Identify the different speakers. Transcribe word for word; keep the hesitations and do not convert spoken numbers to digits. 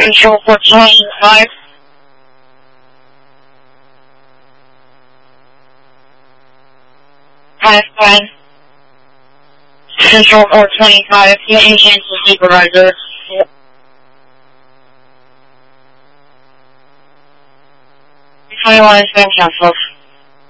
Speaker 1: Control four twenty-five. Five ten. Control four twenty-five. Get engine to supervisor. twenty-one is been canceled.